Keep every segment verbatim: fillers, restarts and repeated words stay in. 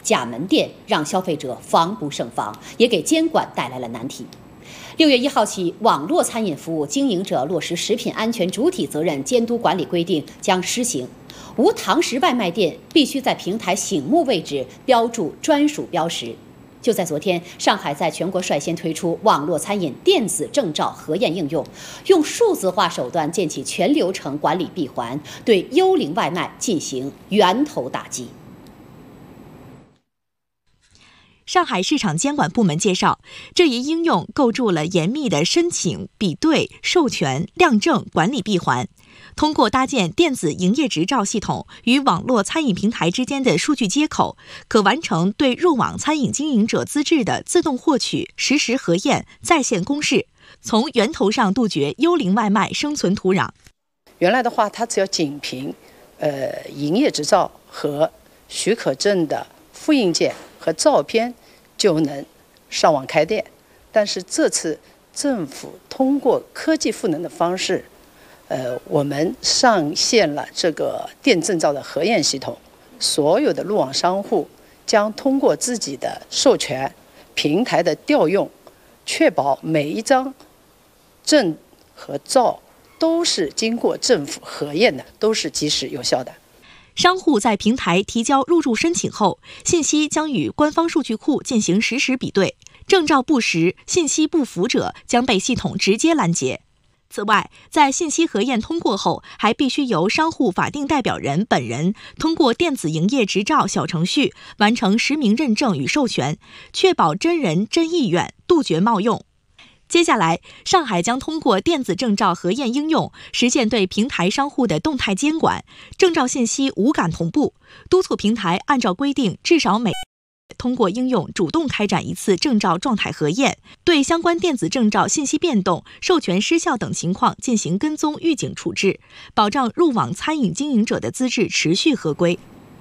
假门店让消费者防不胜防，也给监管带来了难题。六月一号起，网络餐饮服务经营者落实食品安全主体责任监督管理规定将施行。无堂食外卖店必须在平台醒目位置标注专属标识。就在昨天，上海在全国率先推出网络餐饮电子证照核验应用，用数字化手段建起全流程管理闭环，对幽灵外卖进行源头打击。 上海市场监管部门介绍，这一应用构筑了严密的申请、比对、授权、量证管理闭环。通过搭建电子营业执照系统与网络餐饮平台之间的数据接口，可完成对入网餐饮经营者资质的自动获取、实时核验、在线公示，从源头上杜绝幽灵外卖生存土壤。 原来的话，它只要仅凭呃营业执照和许可证的复印件和照片就能上网开店，但是这次政府通过科技赋能的方式，呃，我们上线了这个电证照的核验系统，所有的入网商户将通过自己的授权、平台的调用，确保每一张证和照都是经过政府核验的，都是及时有效的。 商户在平台提交入驻申请后，信息将与官方数据库进行实时比对，证照不实、信息不符者将被系统直接拦截。此外，在信息核验通过后，还必须由商户法定代表人本人通过电子营业执照小程序完成实名认证与授权，确保真人真意愿，杜绝冒用。接下来，上海将通过电子证照核验应用，实现对平台商户的动态监管，证照信息无感同步，督促平台按照规定至少每通过应用主动开展一次证照状态核验，对相关电子证照信息变动、授权失效等情况进行跟踪预警处置，保障入网餐饮经营者的资质持续合规。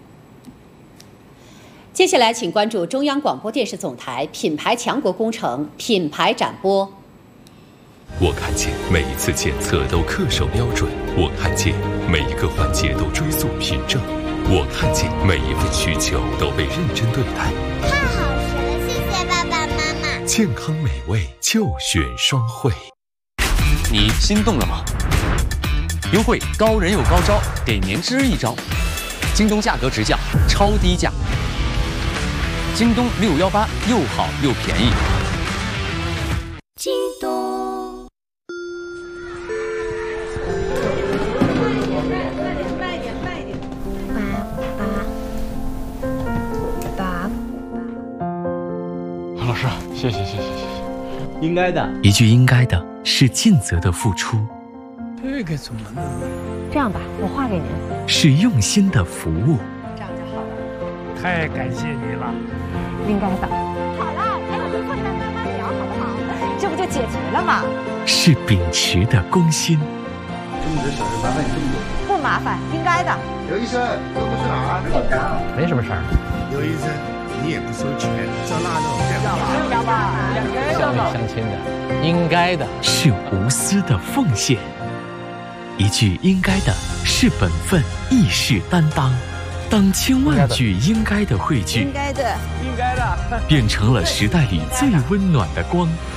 接下来，请关注中央广播电视总台品牌强国工程品牌展播。 我看见每一次检测都恪守标准，我看见每一个环节都追溯凭证，我看见每一份需求都被认真对待。 太好吃了，谢谢爸爸妈妈。 健康美味就选双汇。 你心动了吗？优惠高人有高招，给年之一招。京东价格直降，超低价。京东六幺八又好又便宜。 京东。 慢点，慢一点。 爸爸， 韩老师，谢谢谢谢谢谢。 应该的， 一句应该的是尽责的付出。 这个怎么弄？ 这样吧，我画给您。 是用心的服务。 这样就好了。 太感谢你了。 应该的。好了，还有回复跟妈妈聊好不好？这不就解决了吗？ 是秉持的公心。 这么多小事麻烦你这么多。 不麻烦，应该的。 刘医生，这不是哪儿？ 没什么事儿。 刘医生，你也不收钱，这腊肉要吧？要吧？两个人要吧？ 相亲的，应该的。 是无私的奉献。一句应该的是本分，亦是担当。当千万句应该的汇聚， 应该的， 应该的， 变成了时代里最温暖的光。